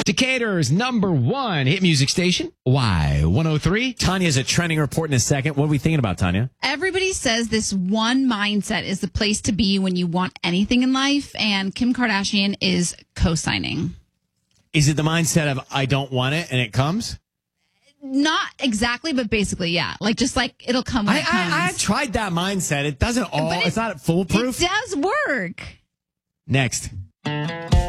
Decatur's #1 hit music station, Y103. Tanya's a trending report in a second. What are we thinking about, Tanya? Everybody says this one mindset is the place to be when you want anything in life, and Kim Kardashian is co-signing. Is it the mindset of I don't want it and it comes? Not exactly, but basically, yeah. Just it'll come when it comes. I've tried that mindset. It doesn't But it's not foolproof. It does work. Next.